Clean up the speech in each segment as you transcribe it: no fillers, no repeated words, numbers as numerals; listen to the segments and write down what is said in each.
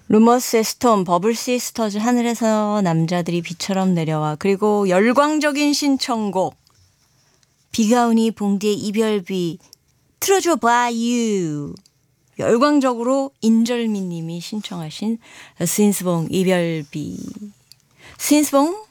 루머스의 스톰, 버블 시스터즈 하늘에서 남자들이 비처럼 내려와. 그리고 열광적인 신청곡 비가 오니 봉디의 이별비 틀어줘 봐유. 열광적으로 인절미 님이 신청하신 스윈스봉 이별비. 스윈스봉?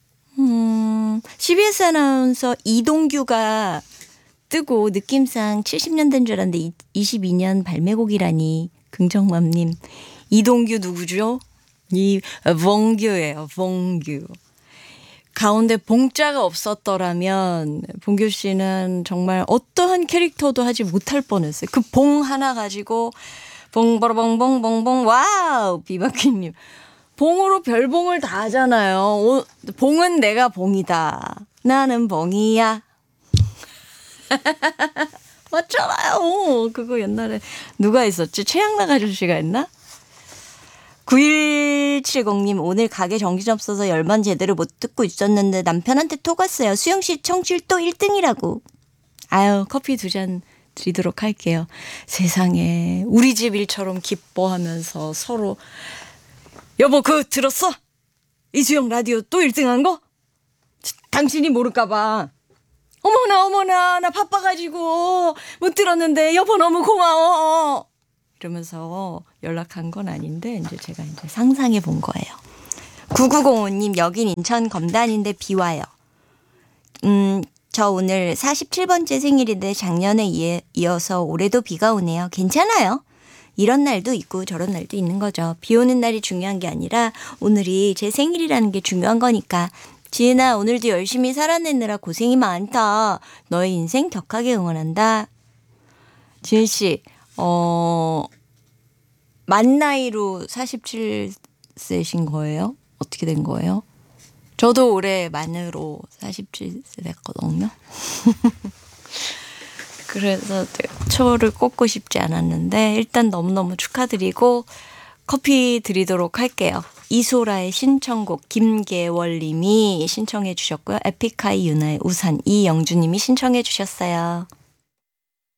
CBS 아나운서 이동규가 뜨고 느낌상 70년대인 줄 알았는데 22년 발매곡이라니. 긍정맘님. 이동규 누구죠? 봉규예요. 봉규. 가운데 봉자가 없었더라면 봉규 씨는 정말 어떠한 캐릭터도 하지 못할 뻔했어요. 그 봉 하나 가지고 봉버러봉봉봉봉 와우. 비바퀴님. 봉으로 별봉을 다 하잖아요. 봉은 내가 봉이다. 나는 봉이야. 맞잖아요. 그거 옛날에 누가 있었지? 최양락 아저씨가 했나? 9170님 오늘 가게 정신없어서 열만 제대로 못 듣고 있었는데 남편한테 톡 왔어요. 수영씨 청취율 또 1등이라고. 아유 커피 2잔 드리도록 할게요. 세상에 우리 집 일처럼 기뻐하면서 서로 여보 그거 들었어? 이수영 라디오 또 1등한 거? 당신이 모를까 봐. 어머나 나 바빠가지고 못 들었는데 여보 너무 고마워. 이러면서 연락한 건 아닌데 이제 제가 이제 상상해 본 거예요. 9905님 여긴 인천 검단인데 비 와요. 저 오늘 47번째 생일인데 작년에 이어서 올해도 비가 오네요. 괜찮아요. 이런 날도 있고 저런 날도 있는 거죠. 비 오는 날이 중요한 게 아니라 오늘이 제 생일이라는 게 중요한 거니까. 지은아 오늘도 열심히 살아내느라 고생이 많다. 너의 인생 격하게 응원한다. 지은 씨 만 나이로 47세신 거예요? 어떻게 된 거예요? 저도 올해 만으로 47세 됐거든요. 그래서 초를 꽂고 싶지 않았는데 일단 너무너무 축하드리고 커피 드리도록 할게요. 이소라의 신청곡 김계월 님이 신청해 주셨고요. 에픽하이 유나의 우산 이영주 님이 신청해 주셨어요.